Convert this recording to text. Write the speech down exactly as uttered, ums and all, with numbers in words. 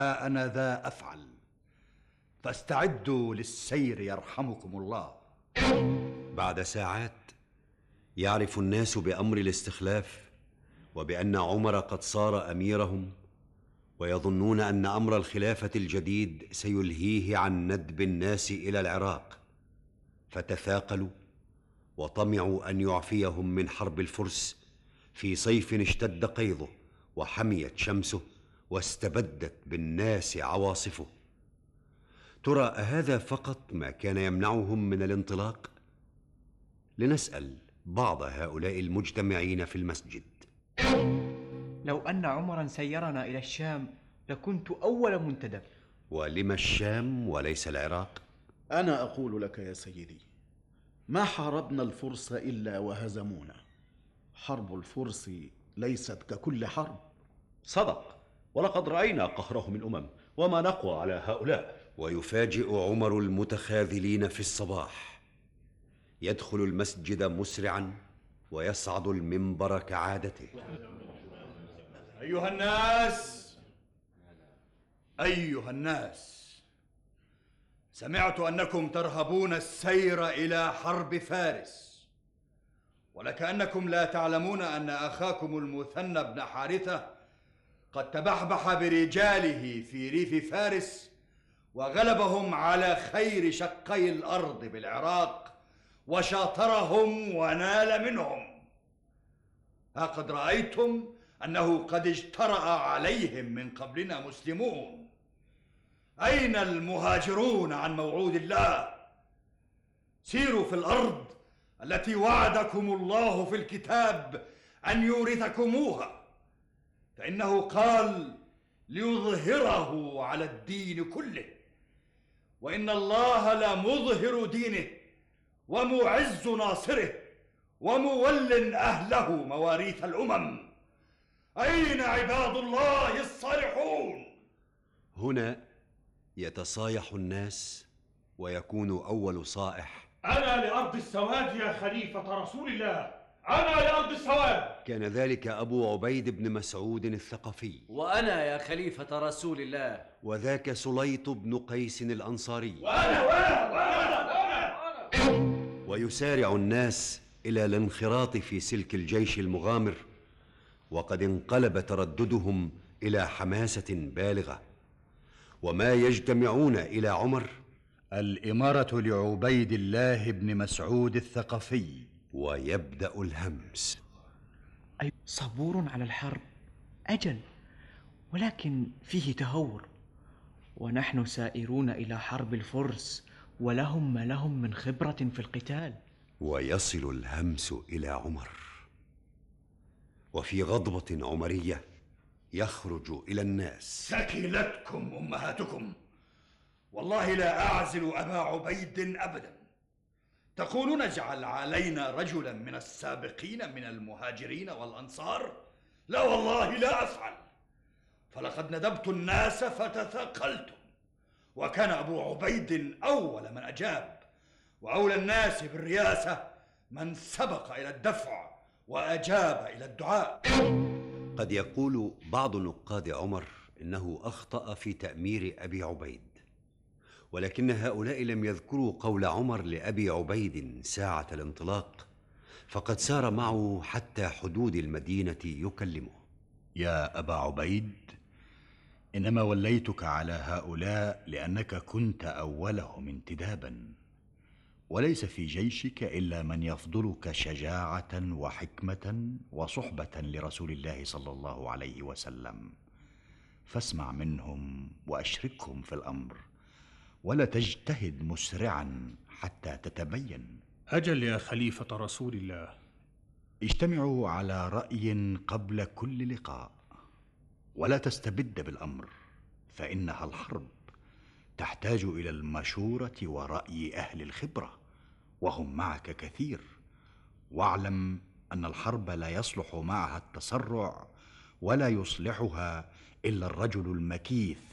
أنا ذا أفعل، فاستعدوا للسير يرحمكم الله. بعد ساعات يعرف الناس بأمر الاستخلاف وبأن عمر قد صار أميرهم، ويظنون أن أمر الخلافة الجديد سيلهيه عن ندب الناس إلى العراق، فتثاقلوا وطمعوا أن يعفيهم من حرب الفرس في صيف اشتد قيظه وحميت شمسه واستبدت بالناس عواصفه. ترى أهذا فقط ما كان يمنعهم من الانطلاق؟ لنسأل بعض هؤلاء المجتمعين في المسجد. لو أن عمرا سيرنا إلى الشام لكنت أول منتدب. ولم الشام وليس العراق؟ أنا أقول لك يا سيدي، ما حاربنا الفرس إلا وهزمونا. حرب الفرس ليست ككل حرب. صدق، ولقد رأينا قهرهم الأمم وما نقوى على هؤلاء. ويفاجئ عمر المتخاذلين في الصباح، يدخل المسجد مسرعا ويصعد المنبر كعادته. أيها الناس، أيها الناس، سمعت أنكم ترهبون السير إلى حرب فارس، ولكأنكم لا تعلمون أن أخاكم المثنى بن حارثة قد تبحبح برجاله في ريف فارس وغلبهم على خير شقي الأرض بالعراق وشاطرهم ونال منهم. ها قد رأيتم أنه قد اجترأ عليهم من قبلنا مسلمون. أين المهاجرون عن موعود الله؟ سيروا في الأرض التي وعدكم الله في الكتاب أن يورثكموها، فإنه قال ليظهره على الدين كله، وإن الله لمظهر دينه ومعز ناصره ومول أهله مواريث الأمم. أين عباد الله الصالحون؟ هنا يتصايح الناس ويكون أول صائح: أنا لأرض السواد يا خليفة رسول الله، أنا لأرض السواد. كان ذلك أبو عبيد بن مسعود الثقفي. وأنا يا خليفة رسول الله. وذاك سليط بن قيس الأنصاري. وأنا وأنا وأنا وأنا. ويسارع الناس إلى الانخراط في سلك الجيش المغامر، وقد انقلب ترددهم إلى حماسة بالغة. وما يجتمعون إلى عمر: الإمارة لعبيد الله بن مسعود الثقفي. ويبدأ الهمس. أي صبور على الحرب، أجل، ولكن فيه تهور، ونحن سائرون إلى حرب الفرس ولهم ما لهم من خبرة في القتال. ويصل الهمس إلى عمر، وفي غضبة عمرية يخرج إلى الناس: ثكلتكم أمهاتكم، والله لا أعزل أبا عبيد أبدا. تقولون اجعل علينا رجلا من السابقين من المهاجرين والأنصار؟ لا والله لا أفعل، فلقد ندبت الناس فتثاقلتم، وكان أبو عبيد أول من أجاب، وأولى الناس بالرياسة من سبق إلى الدفع وأجاب إلى الدعاء. قد يقول بعض نقاد عمر إنه أخطأ في تأمير أبي عبيد، ولكن هؤلاء لم يذكروا قول عمر لأبي عبيد ساعة الانطلاق، فقد سار معه حتى حدود المدينة يكلمه: يا أبا عبيد، إنما وليتك على هؤلاء لأنك كنت أولهم انتدابا، وليس في جيشك إلا من يفضلك شجاعة وحكمة وصحبة لرسول الله صلى الله عليه وسلم، فاسمع منهم وأشركهم في الأمر، ولا تجتهد مسرعا حتى تتبين. أجل يا خليفة رسول الله. اجتمعوا على رأي قبل كل لقاء، ولا تستبد بالأمر، فإنها الحرب تحتاج إلى المشورة ورأي أهل الخبرة، وهم معك كثير. واعلم أن الحرب لا يصلح معها التسرع، ولا يصلحها إلا الرجل المكيث